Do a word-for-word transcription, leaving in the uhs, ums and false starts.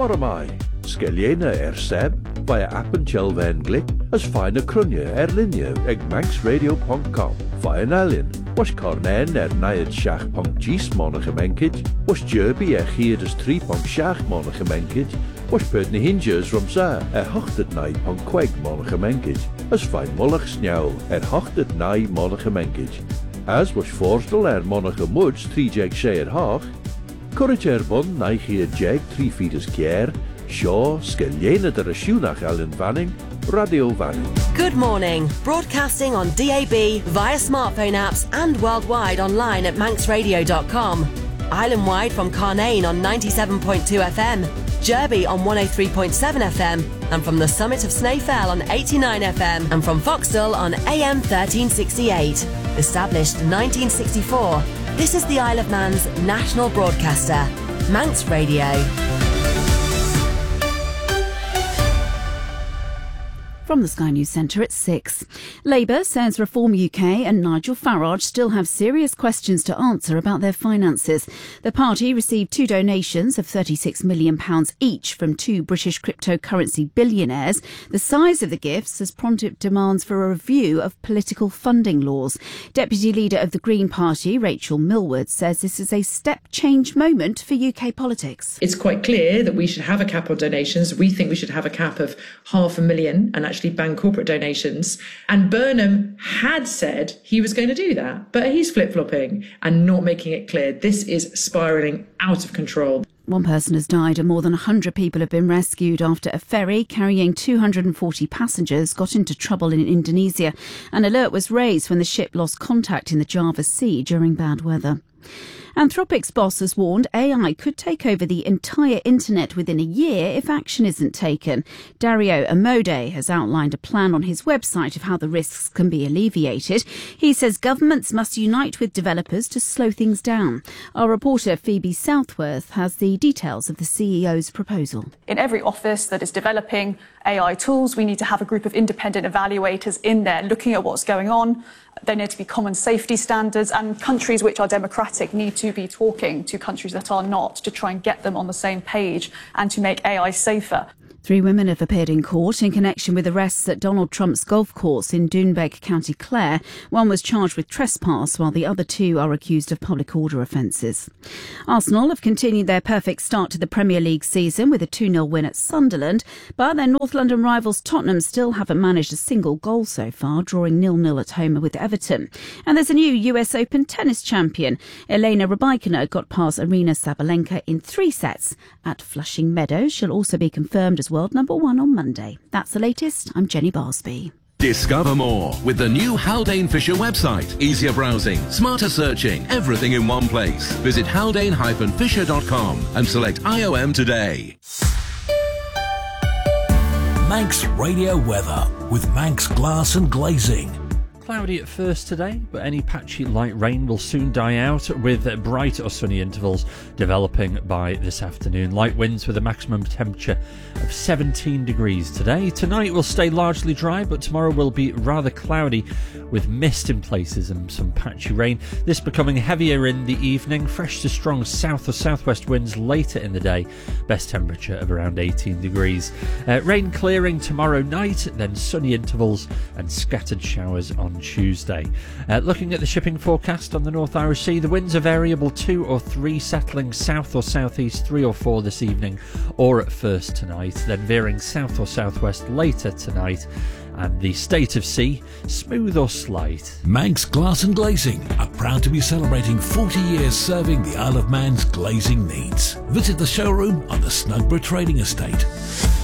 Mor am I, sgeliena er seb, via app and chelven glick, as fine a crunya er linia eg manx radio dot com. Via nalin, was cornen er naiad shach punk gis monagemenkit, was jerby er hier as three punk shach monagemenkit, was pert na hinges rumsa er hochtet nai punk queg monagemenkit, as fine mullach snjauw er hochtet nai monagemenkit. As was voorstel er monagemuds three jeg share hoch, Courage er bon nai hier jeg three feet as kier, Shaw, Skeliena de Rashunach Allen Vanning, Radio Vanning. Good morning. Broadcasting on D A B, via smartphone apps and worldwide online at manx radio dot com. Island-wide from Carnane on ninety-seven point two F M, Derby on one oh three point seven F M, and from the summit of Snaefell on eighty-nine F M, and from Foxdale on A M thirteen sixty-eight. Established nineteen sixty-four, this is the Isle of Man's national broadcaster, Manx Radio. From the Sky News Centre at six. Labour says Reform U K and Nigel Farage still have serious questions to answer about their finances. The party received two donations of thirty-six million pounds each from two British cryptocurrency billionaires. The size of the gifts has prompted demands for a review of political funding laws. Deputy Leader of the Green Party, Rachel Millward, says this is a step-change moment for U K politics. It's quite clear that we should have a cap on donations. We think we should have a cap of half a million and actually ban corporate donations. And Burnham had said he was going to do that, but he's flip-flopping and not making it clear. This is spiralling out of control. One person has died and more than one hundred people have been rescued after a ferry carrying two hundred forty passengers got into trouble in Indonesia. An alert was raised when the ship lost contact in the Java Sea during bad weather. Anthropic's boss has warned A I could take over the entire internet within a year if action isn't taken. Dario Amode has outlined a plan on his website of how the risks can be alleviated. He says governments must unite with developers to slow things down. Our reporter Phoebe Southworth has the details of the C E O's proposal. In every office that is developing A I tools, we need to have a group of independent evaluators in there looking at what's going on. There need to be common safety standards, and countries which are democratic need to be talking to countries that are not to try and get them on the same page and to make A I safer. Three women have appeared in court in connection with arrests at Donald Trump's golf course in Doonbeg, County Clare. One was charged with trespass, while the other two are accused of public order offences. Arsenal have continued their perfect start to the Premier League season with a two nil win at Sunderland, but their North London rivals Tottenham still haven't managed a single goal so far, drawing nil nil at home with Everton. And there's a new U S Open tennis champion. Elena Rybakina got past Arina Sabalenka in three sets at Flushing Meadows. She'll also be confirmed as world number one on Monday. That's the latest. I'm Jenny Barsby. Discover more with the new Haldane Fisher website. Easier browsing, smarter searching, everything in one place. Visit haldane dash fisher dot com and select I O M today. Manx Radio weather with Manx Glass and Glazing. Cloudy at first today, but any patchy light rain will soon die out, with bright or sunny intervals developing by this afternoon. Light winds with a maximum temperature of seventeen degrees today. Tonight will stay largely dry, but tomorrow will be rather cloudy with mist in places and some patchy rain. This becoming heavier in the evening. Fresh to strong south or southwest winds later in the day. Best temperature of around eighteen degrees. Uh, rain clearing tomorrow night, then sunny intervals and scattered showers on Tuesday. Uh, looking at the shipping forecast on the North Irish Sea, the winds are variable two or three, settling south or southeast three or four this evening or at first tonight, then veering south or southwest later tonight. And the state of sea, smooth or slight. Manx Glass and Glazing are proud to be celebrating forty years serving the Isle of Man's glazing needs. Visit the showroom on the Snugborough Trading Estate.